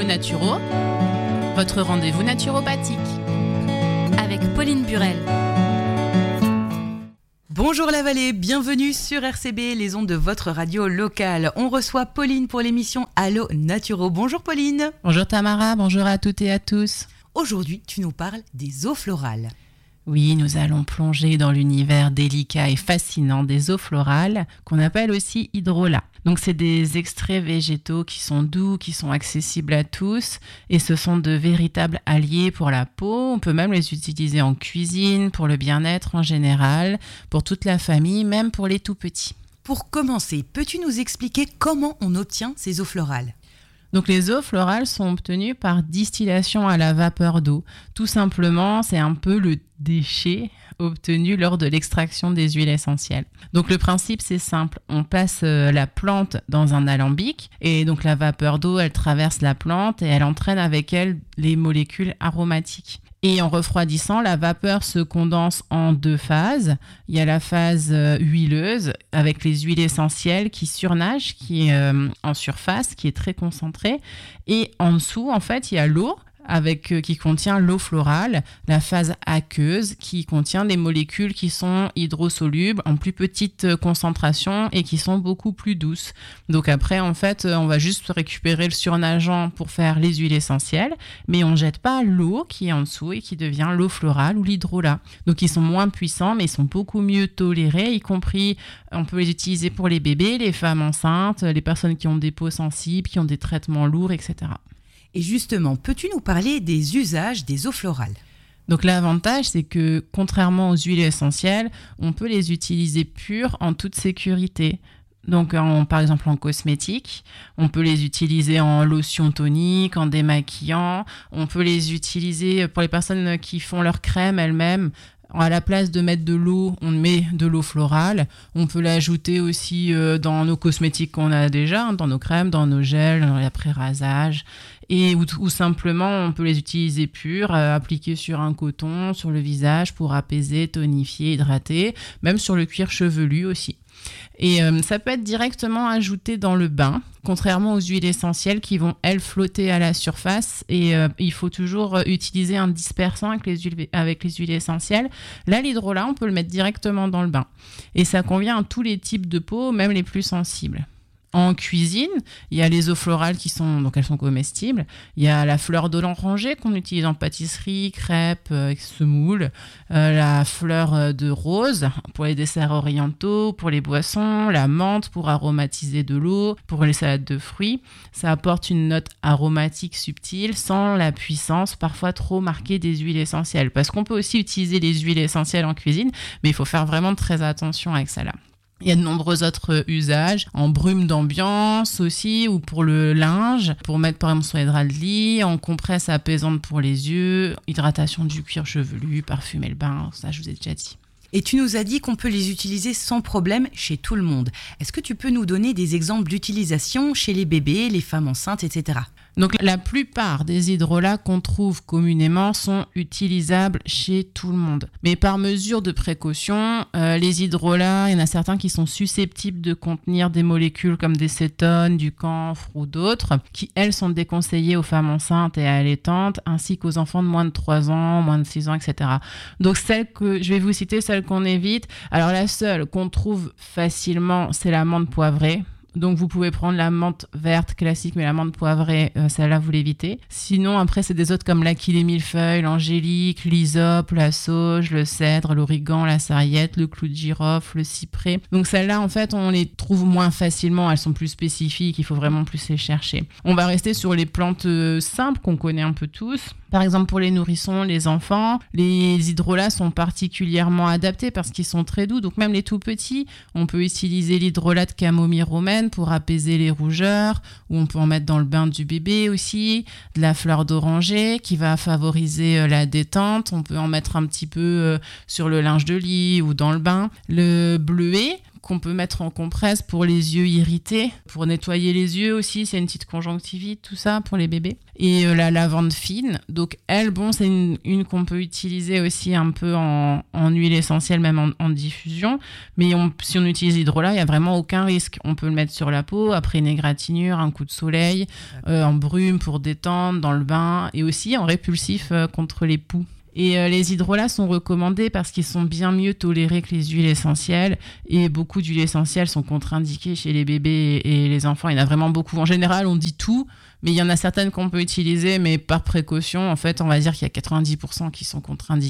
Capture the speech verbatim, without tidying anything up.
Allo Naturo, votre rendez-vous naturopathique. Avec Pauline Burel. Bonjour la vallée, bienvenue sur R C B, les ondes de votre radio locale. On reçoit Pauline pour l'émission Allo Naturo. Bonjour Pauline. Bonjour Tamara, bonjour à toutes et à tous. Aujourd'hui, tu nous parles des eaux florales. Oui, nous allons plonger dans l'univers délicat et fascinant des eaux florales, qu'on appelle aussi hydrolats. Donc c'est des extraits végétaux qui sont doux, qui sont accessibles à tous, et ce sont de véritables alliés pour la peau. On peut même les utiliser en cuisine, pour le bien-être en général, pour toute la famille, même pour les tout petits. Pour commencer, peux-tu nous expliquer comment on obtient ces eaux florales ? Donc les eaux florales sont obtenues par distillation à la vapeur d'eau. Tout simplement, c'est un peu le déchet obtenu lors de l'extraction des huiles essentielles. Donc le principe, c'est simple. On place euh, la plante dans un alambic et donc la vapeur d'eau, elle traverse la plante et elle entraîne avec elle les molécules aromatiques. Et en refroidissant, la vapeur se condense en deux phases. Il y a la phase euh, huileuse avec les huiles essentielles qui surnagent, qui est euh, en surface, qui est très concentrée. Et en dessous, en fait, il y a l'eau avec, euh, qui contient l'eau florale, la phase aqueuse qui contient des molécules qui sont hydrosolubles en plus petite euh, concentration et qui sont beaucoup plus douces. Donc après, en fait, euh, on va juste récupérer le surnageant pour faire les huiles essentielles, mais on ne jette pas l'eau qui est en dessous et qui devient l'eau florale ou l'hydrolat. Donc ils sont moins puissants, mais ils sont beaucoup mieux tolérés, y compris, on peut les utiliser pour les bébés, les femmes enceintes, les personnes qui ont des peaux sensibles, qui ont des traitements lourds, et cetera. Et justement, peux-tu nous parler des usages des eaux florales ? Donc l'avantage, c'est que contrairement aux huiles essentielles, on peut les utiliser pures en toute sécurité. Donc en, par exemple en cosmétique, on peut les utiliser en lotion tonique, en démaquillant, on peut les utiliser pour les personnes qui font leur crème elles-mêmes. À la place de mettre de l'eau, on met de l'eau florale. On peut l'ajouter aussi euh, dans nos cosmétiques qu'on a déjà, hein, dans nos crèmes, dans nos gels, dans l'après-rasage. Et ou, ou simplement, on peut les utiliser pures, euh, appliquées sur un coton, sur le visage pour apaiser, tonifier, hydrater, même sur le cuir chevelu aussi. Et euh, ça peut être directement ajouté dans le bain, contrairement aux huiles essentielles qui vont, elles, flotter à la surface. Et euh, il faut toujours euh, utiliser un dispersant avec les, huiles, avec les huiles essentielles. Là, l'hydrolat, on peut le mettre directement dans le bain. Et ça convient à tous les types de peau, même les plus sensibles. En cuisine, il y a les eaux florales qui sont, donc elles sont comestibles. Il y a la fleur d'oranger qu'on utilise en pâtisserie, crêpes, euh, semoule. Euh, la fleur de rose pour les desserts orientaux, pour les boissons. La menthe pour aromatiser de l'eau, pour les salades de fruits. Ça apporte une note aromatique subtile sans la puissance parfois trop marquée des huiles essentielles. Parce qu'on peut aussi utiliser les huiles essentielles en cuisine, mais il faut faire vraiment très attention avec ça là. Il y a de nombreux autres usages, en brume d'ambiance aussi, ou pour le linge, pour mettre par exemple sur les draps de lit, en compresse apaisante pour les yeux, hydratation du cuir chevelu, parfumer le bain, ça je vous ai déjà dit. Et tu nous as dit qu'on peut les utiliser sans problème chez tout le monde. Est-ce que tu peux nous donner des exemples d'utilisation chez les bébés, les femmes enceintes, et cetera ? Donc la plupart des hydrolats qu'on trouve communément sont utilisables chez tout le monde. Mais par mesure de précaution, euh, les hydrolats, il y en a certains qui sont susceptibles de contenir des molécules comme des cétones, du camphre ou d'autres, qui elles sont déconseillées aux femmes enceintes et allaitantes, ainsi qu'aux enfants de moins de trois ans, moins de six ans, et cetera. Donc celles que je vais vous citer, celles qu'on évite. Alors la seule qu'on trouve facilement, c'est la menthe poivrée. Donc vous pouvez prendre la menthe verte classique, mais la menthe poivrée, euh, celle-là vous l'évitez. Sinon après c'est des autres comme l'aquil et millefeuille, l'angélique, l'hysope, la sauge, le cèdre, l'origan, la sarriette, le clou de girofle, le cyprès. Donc celles-là en fait on les trouve moins facilement, elles sont plus spécifiques, il faut vraiment plus les chercher. On va rester sur les plantes euh, simples qu'on connaît un peu tous. Par exemple, pour les nourrissons, les enfants, les hydrolats sont particulièrement adaptés parce qu'ils sont très doux. Donc même les tout petits, on peut utiliser l'hydrolat de camomille romaine pour apaiser les rougeurs, ou on peut en mettre dans le bain du bébé aussi, de la fleur d'oranger qui va favoriser la détente. On peut en mettre un petit peu sur le linge de lit ou dans le bain. Le bleuet, qu'on peut mettre en compresse pour les yeux irrités, pour nettoyer les yeux aussi, c'est une petite conjonctivite, tout ça pour les bébés. Et euh, la lavande fine, donc elle, bon, c'est une, une qu'on peut utiliser aussi un peu en, en huile essentielle, même en, en diffusion. Mais on, si on utilise l'hydrolat, il n'y a vraiment aucun risque. On peut le mettre sur la peau, après une égratignure, un coup de soleil, euh, en brume pour détendre, dans le bain, et aussi en répulsif euh, contre les poux. Et euh, les hydrolats sont recommandés parce qu'ils sont bien mieux tolérés que les huiles essentielles, et beaucoup d'huiles essentielles sont contre-indiquées chez les bébés et les enfants. Il y en a vraiment beaucoup. En général, on dit tout, mais il y en a certaines qu'on peut utiliser, mais par précaution, en fait, on va dire qu'il y a quatre-vingt-dix pour cent qui sont contre-indiquées.